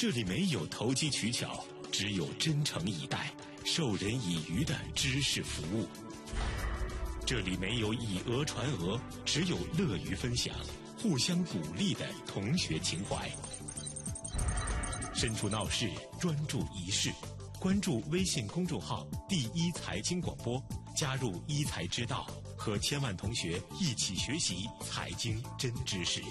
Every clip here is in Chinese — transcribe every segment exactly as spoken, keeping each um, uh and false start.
这里没有投机取巧，只有真诚以待、授人以渔的知识服务。这里没有以讹传讹，只有乐于分享、互相鼓励的同学情怀。身处闹市，专注一事。关注微信公众号“第一财经广播”，加入一财之道，和千万同学一起学习财经真知识。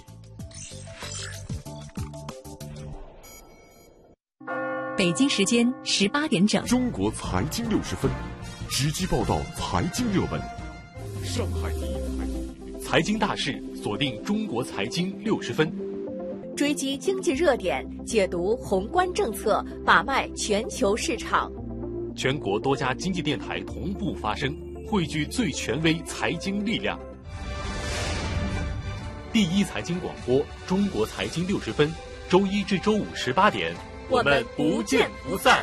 北京时间十八点整， 中国财经六十分，直击报道财经热门。上海第一财经大事，锁定中国财经六十分。 追击经济热点，解读宏观政策，把脉全球市场。 全国多家经济电台同步发声，汇聚最权威财经力量。第一财经广播，中国财经六十分，周一至周五十八点，我们不见不散。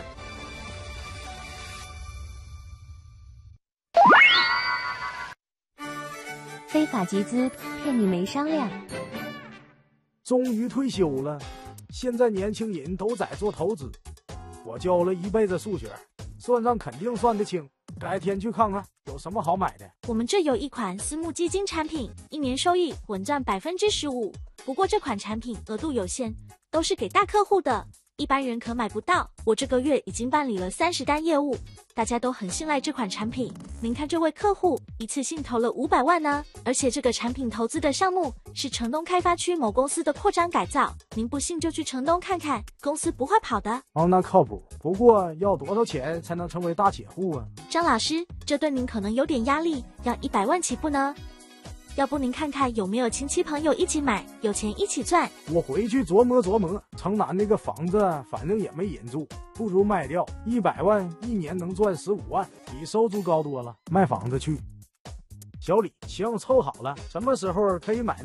非法集资，骗你没商量。 终于退休了，现在年轻人都在做投资。我教了一辈子数学，算账肯定算得清。改天去看看有什么好买的。 我们这有一款私募基金产品，一年收益稳赚百分之十五。不过这款产品额度有限，都是给大客户的，一般人可买不到。我这个月已经办理了三十单业务，大家都很信赖这款产品。您看这位客户一次性投了五百万呢，而且这个产品投资的项目是城东开发区某公司的扩张改造。您不信就去城东看看，公司不会跑的。 哦，那靠谱。不过要多少钱才能成为大铁户啊？ 张老师，这对您可能有点压力，要一百万起步呢。要不您看看有没有亲戚朋友一起买，有钱一起赚。 我回去琢磨琢磨。城南那个房子反正也没人住，不如卖掉。一百万一年能赚十五万，比收租高多了。卖房子去。小李，行，凑好了，什么时候可以买